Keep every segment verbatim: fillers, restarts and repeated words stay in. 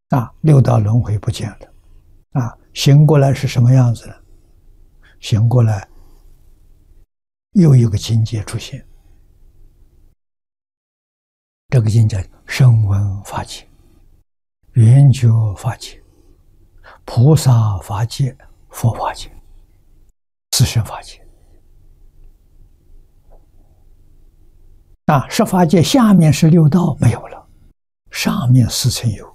啊，六道轮回不见了，啊，醒过来是什么样子呢？醒过来，又一个境界出现，这个境界声闻法界、缘觉法界、菩萨法界、佛法界、四圣法界。啊，十法界下面是六道没有了，上面四层有。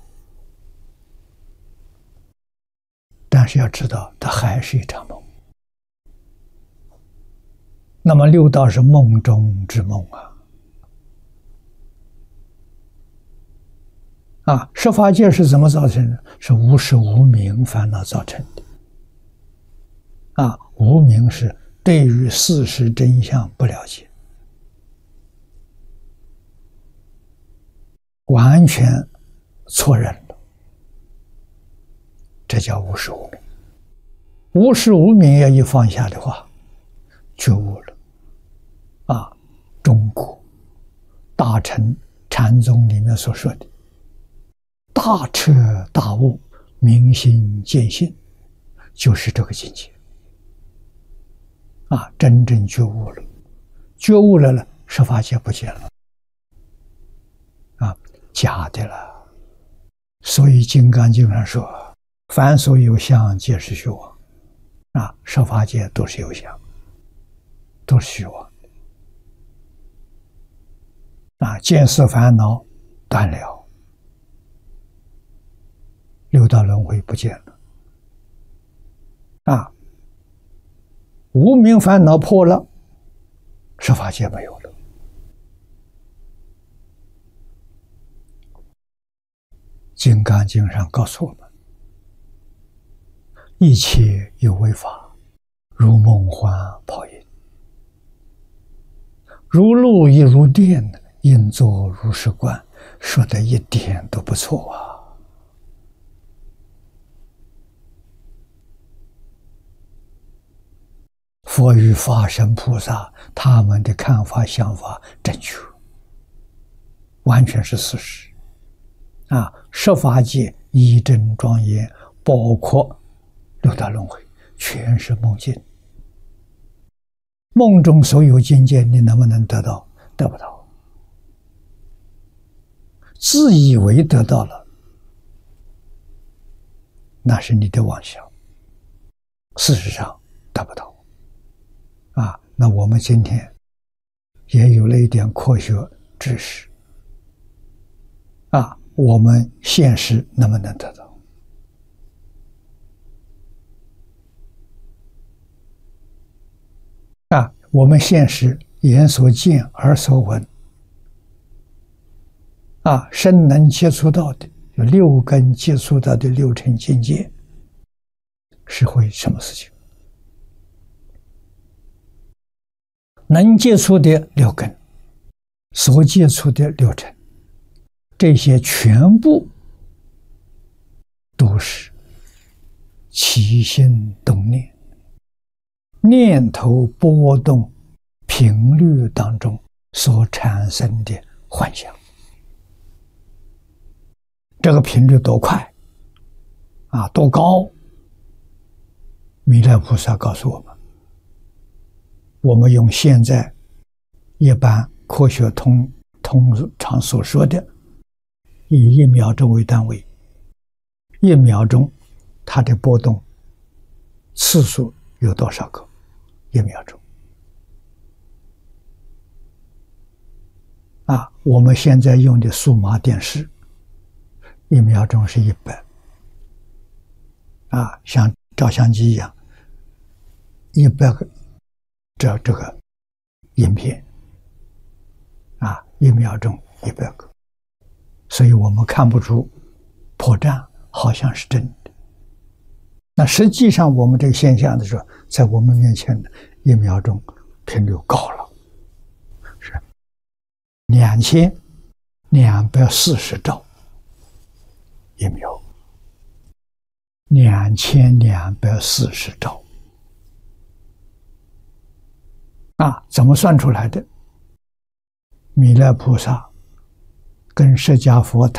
但是要知道，它还是一场梦。那么六道是梦中之梦啊！啊，十法界是怎么造成的？是无始无明烦恼造成的。啊，无明是对于事实真相不了解，完全错认了，这叫无始无明。无始无明要一放下的话，觉悟了。啊，中国大乘禅宗里面所说的大彻大悟、明心见性，就是这个境界。啊，真正觉悟了，觉悟了了，十法界不见了。啊，假的了。所以《金刚经》上说：“凡所有相，皆是虚妄。”啊，十法界都是有相，都是虚妄。啊，见思烦恼断了，六道轮回不见了。啊，无明烦恼破了，十法界没有了。金刚经上告诉我们：一切有为法，如梦幻泡影，如露亦如电，应作如是观。说的一点都不错啊！佛与法身菩萨他们的看法想法正确，完全是事实。啊，十法界一真庄严，包括六道轮回，全是梦境。梦中所有境界，你能不能得到？得不到。自以为得到了，那是你的妄想，事实上得不到。啊，那我们今天也有了一点科学知识。啊，我们现实能不能得到？啊，我们现实眼所见、耳所闻，啊，身能接触到的，有六根接触到的六尘境界，是会什么事情？能接触的六根，所接触的六尘，这些全部都是起心动念，念头波动频率当中所产生的幻想。这个频率多快啊，多高？弥勒菩萨告诉我们，我们用现在一般科学通通常所说的，以一秒钟为单位，一秒钟它的波动次数有多少个？一秒钟啊，我们现在用的数码电视，一秒钟是一百啊，像照相机一样，一百个这这个影片啊，一秒钟一百个，所以我们看不出破绽，好像是真的。那实际上我们这个现象的时候，在我们面前的一秒钟频率高了，是两千两百四十兆一秒，两千两百四十兆啊！怎么算出来的？弥勒菩萨跟释迦佛谈